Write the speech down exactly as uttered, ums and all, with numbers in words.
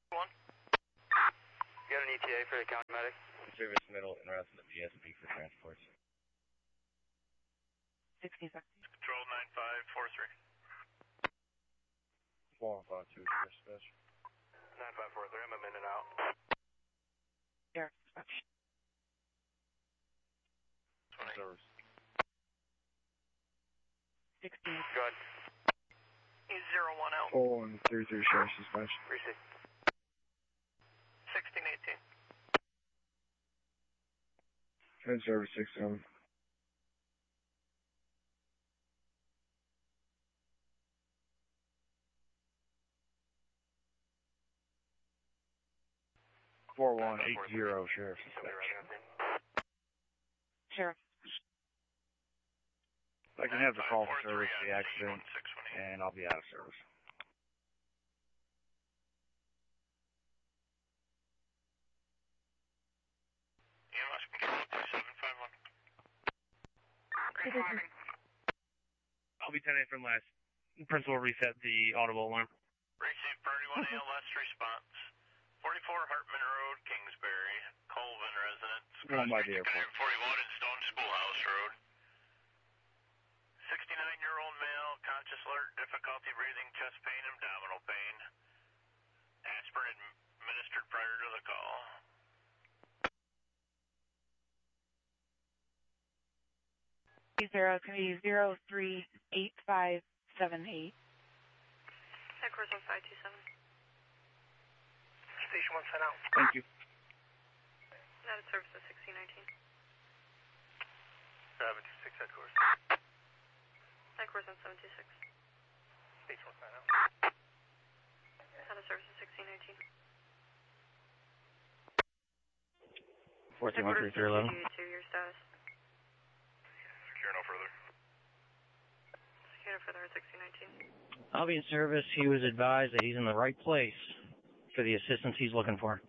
One. You got an E T A for the county medic? Service middle and rest of the P S P for transports. sixty seconds. Control nine five four three. four five two, dispatch. nine five four three, I'm a minute out. Air dispatch. Service. sixteen. Go ahead. He's zero one out. four one three three, sheriff's dispatch. Receive. sixteen eighteen. Ten service six seven. four one eight zero, sheriff's dispatch. Sheriff. I can have the call for service for the accident, and I'll be out of service. E M S control two seven five one. Good morning. I'll be ten eight from last. Principal reset the audible alarm. Receive priority one A L last response. forty-four Hartman Road, Kingsbury, Colvin residence. One by the airport. forty-one in Stone Schoolhouse Road. sixty-nine-year-old male, conscious alert, difficulty breathing, chest pain, abdominal pain. Aspirin administered prior to the call. Zero three zero three eight five seven eight. Headquarters on five two seven. Station one sent out. Thank you. Out of service at sixteen nineteen. seven two six headquarters. Headquarters on seven two six. Station one sent out. Out of service at sixteen nineteen. four two one three three eleven. Your status. Secure no further. Secure no further at sixteen nineteen. I'll be in service. He was advised that he's in the right place for the assistance he's looking for.